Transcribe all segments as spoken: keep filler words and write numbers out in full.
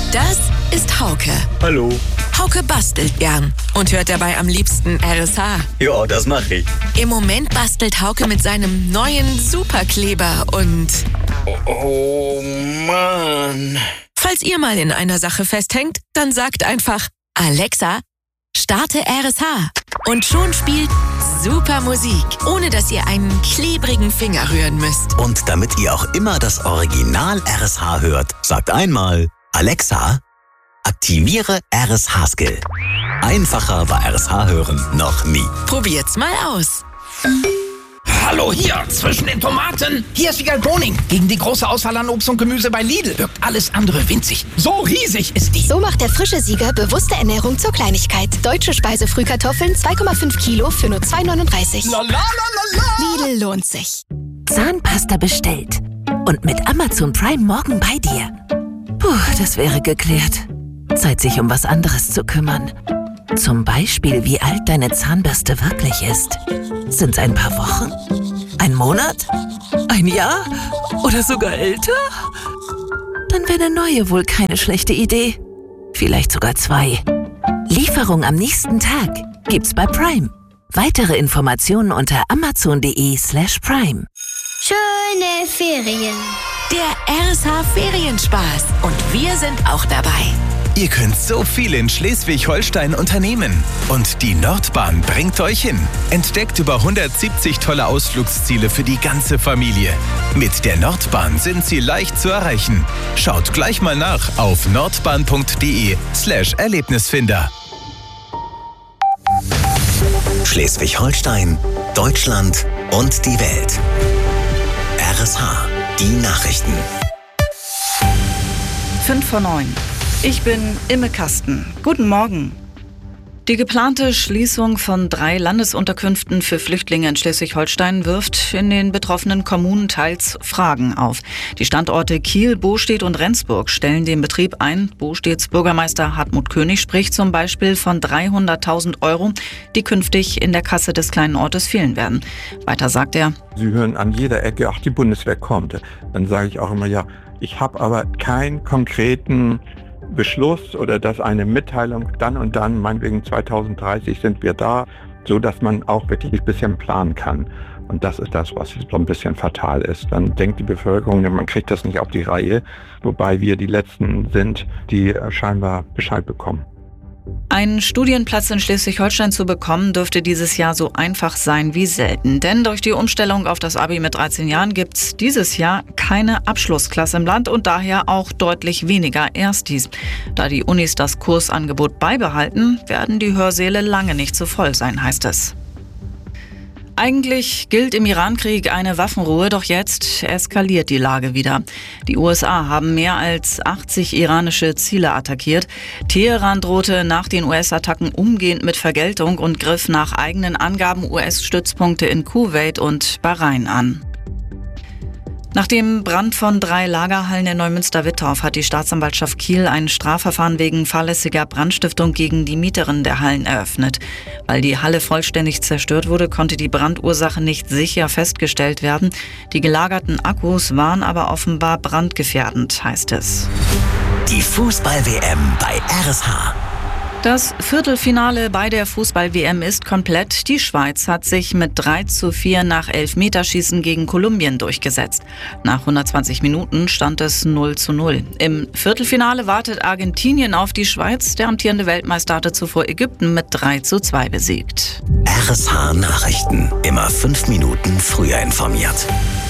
Das ist Hauke. Hallo. Hauke bastelt gern und hört dabei am liebsten R S H. Ja, das mache ich. Im Moment bastelt Hauke mit seinem neuen Superkleber und... Oh, oh Mann. Falls ihr mal in einer Sache festhängt, dann sagt einfach: Alexa, starte R S H. Und schon spielt super Musik, ohne dass ihr einen klebrigen Finger rühren müsst. Und damit ihr auch immer das Original R S H hört, sagt einmal: Alexa, aktiviere R S H-Skill. Einfacher war R S H hören noch nie. Probiert's mal aus. Hallo hier, zwischen den Tomaten. Hier ist Vigal Boning. Gegen die große Auswahl an Obst und Gemüse bei Lidl wirkt alles andere winzig. So riesig ist die. So macht der frische Sieger bewusste Ernährung zur Kleinigkeit. Deutsche Speisefrühkartoffeln zwei Komma fünf Kilo für nur zwei neununddreißig. La, la, la, la, la. Lidl lohnt sich. Zahnpasta bestellt und mit Amazon Prime morgen bei dir. Puh, das wäre geklärt. Zeit, sich um was anderes zu kümmern. Zum Beispiel, wie alt deine Zahnbürste wirklich ist. Sind's ein paar Wochen? Ein Monat? Ein Jahr? Oder sogar älter? Dann wäre eine neue wohl keine schlechte Idee. Vielleicht sogar zwei. Lieferung am nächsten Tag gibt's bei Prime. Weitere Informationen unter amazon.de slash prime. Schöne Ferien. Der R S H Ferienspaß. Und wir sind auch dabei. Ihr könnt so viel in Schleswig-Holstein unternehmen. Und die Nordbahn bringt euch hin. Entdeckt über hundertsiebzig tolle Ausflugsziele für die ganze Familie. Mit der Nordbahn sind sie leicht zu erreichen. Schaut gleich mal nach auf nordbahn.de slash Erlebnisfinder. Schleswig-Holstein, Deutschland und die Welt. R S H, die Nachrichten. fünf vor neun. Ich bin Imme Kasten. Guten Morgen. Die geplante Schließung von drei Landesunterkünften für Flüchtlinge in Schleswig-Holstein wirft in den betroffenen Kommunen teils Fragen auf. Die Standorte Kiel, Bostedt und Rendsburg stellen den Betrieb ein. Bostedts Bürgermeister Hartmut König spricht zum Beispiel von dreihunderttausend Euro, die künftig in der Kasse des kleinen Ortes fehlen werden. Weiter sagt er: Sie hören an jeder Ecke, ach, die Bundeswehr kommt. Dann sage ich auch immer, ja, ich habe aber keinen konkreten Beschluss oder dass eine Mitteilung, dann und dann, meinetwegen zweitausenddreißig sind wir da, so dass man auch wirklich ein bisschen planen kann. Und das ist das, was so ein bisschen fatal ist. Dann denkt die Bevölkerung, man kriegt das nicht auf die Reihe, wobei wir die Letzten sind, die scheinbar Bescheid bekommen. Einen Studienplatz in Schleswig-Holstein zu bekommen, dürfte dieses Jahr so einfach sein wie selten. Denn durch die Umstellung auf das Abi mit dreizehn Jahren gibt es dieses Jahr keine Abschlussklasse im Land und daher auch deutlich weniger Erstis. Da die Unis das Kursangebot beibehalten, werden die Hörsäle lange nicht so voll sein, heißt es. Eigentlich gilt im Irankrieg eine Waffenruhe, doch jetzt eskaliert die Lage wieder. Die U S A haben mehr als achtzig iranische Ziele attackiert. Teheran drohte nach den U S-Attacken umgehend mit Vergeltung und griff nach eigenen Angaben U S-Stützpunkte in Kuwait und Bahrain an. Nach dem Brand von drei Lagerhallen in Neumünster-Wittorf hat die Staatsanwaltschaft Kiel ein Strafverfahren wegen fahrlässiger Brandstiftung gegen die Mieterin der Hallen eröffnet. Weil die Halle vollständig zerstört wurde, konnte die Brandursache nicht sicher festgestellt werden. Die gelagerten Akkus waren aber offenbar brandgefährdend, heißt es. Die Fußball-W M bei R S H. Das Viertelfinale bei der Fußball-W M ist komplett. Die Schweiz hat sich mit drei zu vier nach Elfmeterschießen gegen Kolumbien durchgesetzt. Nach hundertzwanzig Minuten stand es null zu null. Im Viertelfinale wartet Argentinien auf die Schweiz. Der amtierende Weltmeister hatte zuvor Ägypten mit drei zu zwei besiegt. R S H Nachrichten. Immer fünf Minuten früher informiert.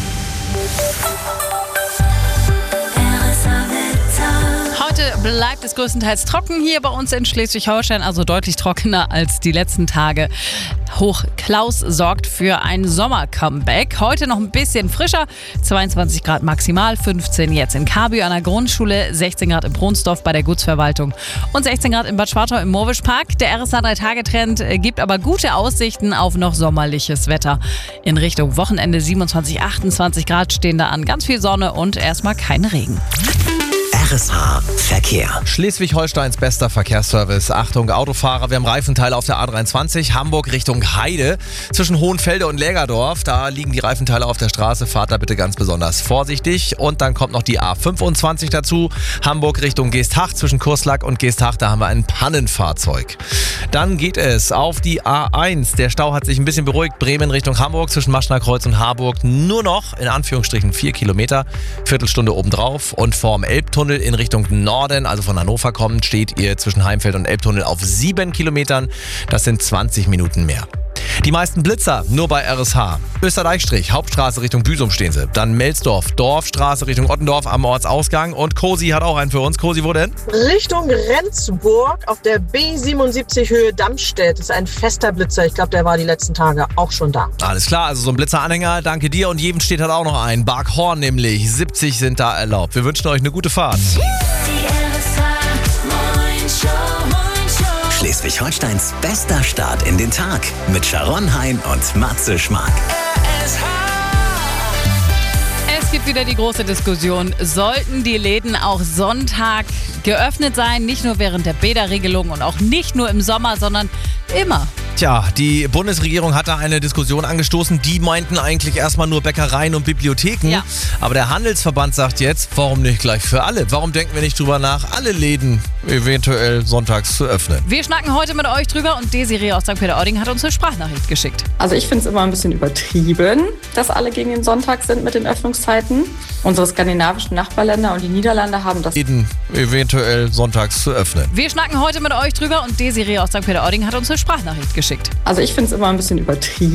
Heute bleibt es größtenteils trocken hier bei uns in Schleswig-Holstein, also deutlich trockener als die letzten Tage. Hoch Klaus sorgt für ein Sommer-Comeback. Heute noch ein bisschen frischer, zweiundzwanzig Grad maximal, fünfzehn jetzt in Kabü an der Grundschule, sechzehn Grad in Bronsdorf bei der Gutsverwaltung und sechzehn Grad in Bad Schwartau im Moorwischpark. Der R S H drei-Tage-Trend gibt aber gute Aussichten auf noch sommerliches Wetter. In Richtung Wochenende siebenundzwanzig, achtundzwanzig Grad stehen da an, ganz viel Sonne und erstmal kein Regen. R S H Verkehr. Schleswig-Holsteins bester Verkehrsservice. Achtung, Autofahrer, wir haben Reifenteile auf der A dreiundzwanzig, Hamburg Richtung Heide. Zwischen Hohenfelde und Lägerdorf, da liegen die Reifenteile auf der Straße. Fahrt da bitte ganz besonders vorsichtig. Und dann kommt noch die A fünfundzwanzig dazu. Hamburg Richtung Geesthacht, zwischen Kurslack und Geesthacht, da haben wir ein Pannenfahrzeug. Dann geht es auf die A eins. Der Stau hat sich ein bisschen beruhigt. Bremen Richtung Hamburg, zwischen Maschnerkreuz und Harburg nur noch, in Anführungsstrichen, vier Kilometer. Viertelstunde obendrauf. Und vorm Elbtunnel in Richtung Norden, also von Hannover kommend, steht ihr zwischen Heimfeld und Elbtunnel auf sieben Kilometern. Das sind zwanzig Minuten mehr. Die meisten Blitzer nur bei R S H. Österdeichstrich, Hauptstraße Richtung Büsum stehen sie. Dann Melsdorf, Dorfstraße Richtung Ottendorf am Ortsausgang. Und Cosi hat auch einen für uns. Cosi, wo denn? Richtung Rendsburg auf der B siebenundsiebzig Höhe Dammstedt. Das ist ein fester Blitzer. Ich glaube, der war die letzten Tage auch schon da. Alles klar, also so ein Blitzeranhänger. Danke dir. Und jedem steht halt auch noch ein. Barkhorn nämlich. siebzig sind da erlaubt. Wir wünschen euch eine gute Fahrt. Schleswig-Holsteins bester Start in den Tag mit Sharon Hein und Matze Schmark. Es gibt wieder die große Diskussion, sollten die Läden auch Sonntag geöffnet sein? Nicht nur während der Bäderregelung und auch nicht nur im Sommer, sondern immer. Tja, die Bundesregierung hat da eine Diskussion angestoßen. Die meinten eigentlich erstmal nur Bäckereien und Bibliotheken. Ja. Aber der Handelsverband sagt jetzt, warum nicht gleich für alle? Warum denken wir nicht drüber nach, alle Läden eventuell sonntags zu öffnen? Wir schnacken heute mit euch drüber und Desiree aus Sankt Peter-Ording hat uns eine Sprachnachricht geschickt. Also ich finde es immer ein bisschen übertrieben, dass alle gegen den Sonntag sind mit den Öffnungszeiten. Unsere skandinavischen Nachbarländer und die Niederlande haben das Läden eventuell sonntags zu öffnen. Wir schnacken heute mit euch drüber und Desiree aus Sankt Peter-Ording hat uns eine Sprachnachricht geschickt. Also ich finde es immer ein bisschen übertrieben.